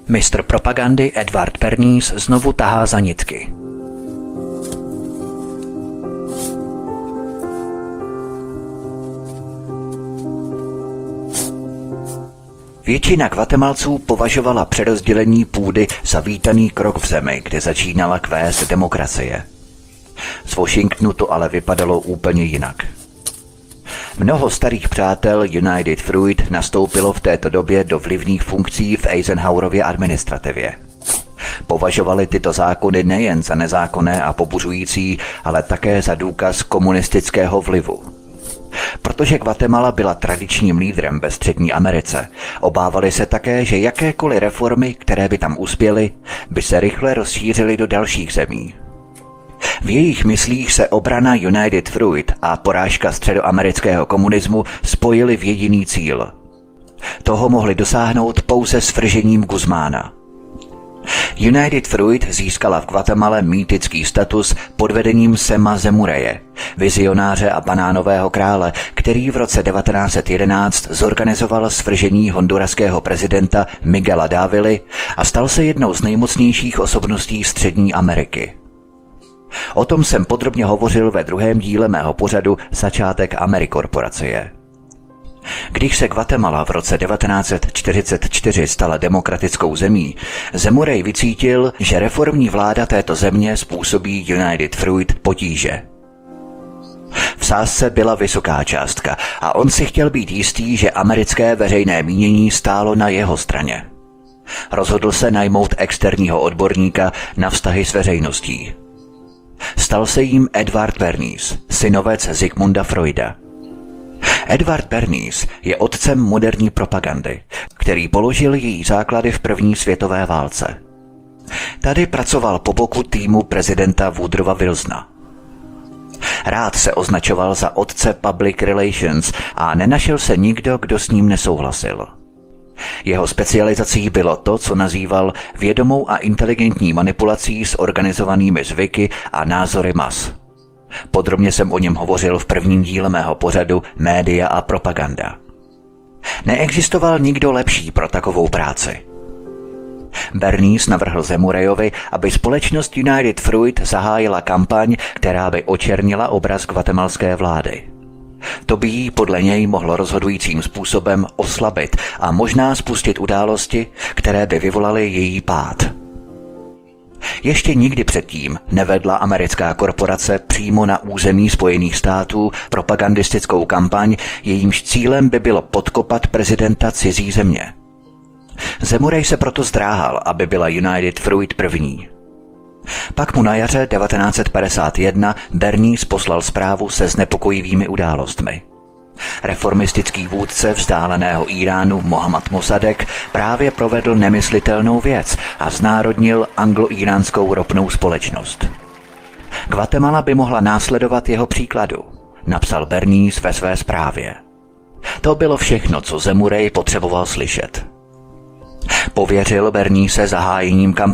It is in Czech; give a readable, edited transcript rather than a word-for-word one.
Mistr propagandy Edward Bernays znovu tahá za nitky. Většina Guatemalců považovala přerozdělení půdy za vítaný krok v zemi, kde začínala kvést demokracie. Z Washingtonu to ale vypadalo úplně jinak. Mnoho starých přátel United Fruit nastoupilo v této době do vlivných funkcí v Eisenhowerově administrativě. Považovali tyto zákony nejen za nezákonné a pobuřující, ale také za důkaz komunistického vlivu. Protože Guatemala byla tradičním lídrem ve Střední Americe, obávali se také, že jakékoliv reformy, které by tam uspěly, by se rychle rozšířily do dalších zemí. V jejich myslích se obrana United Fruit a porážka středoamerického komunismu spojily v jediný cíl. Toho mohli dosáhnout pouze svržením Guzmána. United Fruit získala v Guatemale mýtický status pod vedením Sema Zemureje, vizionáře a banánového krále, který v roce 1911 zorganizoval svržení honduraského prezidenta Miguela Dávily a stal se jednou z nejmocnějších osobností Střední Ameriky. O tom jsem podrobně hovořil ve druhém díle mého pořadu Začátek Amerikorporacie. Když se Guatemala v roce 1944 stala demokratickou zemí, Zemurej vycítil, že reformní vláda této země způsobí United Fruit potíže. V sázce byla vysoká částka a on si chtěl být jistý, že americké veřejné mínění stálo na jeho straně. Rozhodl se najmout externího odborníka na vztahy s veřejností. Stal se jím Edward Bernays, synovec Sigmunda Freuda. Edward Bernays je otcem moderní propagandy, který položil její základy v první světové válce. Tady pracoval po boku týmu prezidenta Woodrowa Wilsona. Rád se označoval za otce public relations a nenašel se nikdo, kdo s ním nesouhlasil. Jeho specializací bylo to, co nazýval vědomou a inteligentní manipulací s organizovanými zvyky a názory mas. Podrobně jsem o něm hovořil v prvním díle mého pořadu Média a propaganda. Neexistoval nikdo lepší pro takovou práci. Bernays navrhl Zemurejovi, aby společnost United Fruit zahájila kampaň, která by očernila obraz guatemalské vlády. To by jí podle něj mohlo rozhodujícím způsobem oslabit a možná spustit události, které by vyvolaly její pád. Ještě nikdy předtím nevedla americká korporace přímo na území Spojených států propagandistickou kampaň, jejímž cílem by bylo podkopat prezidenta cizí země. Zemurej se proto zdráhal, aby byla United Fruit první. Pak mu na jaře 1951 Bernays poslal zprávu se znepokojivými událostmi. Reformistický vůdce vzdáleného Íránu Mohammad Mossadegh právě provedl nemyslitelnou věc a znárodnil anglo-íránskou ropnou společnost. Guatemala by mohla následovat jeho příkladu, napsal Bernays ve své zprávě. To bylo všechno, co Zemurej potřeboval slyšet. Pověřil Bernayse zahájením kampaně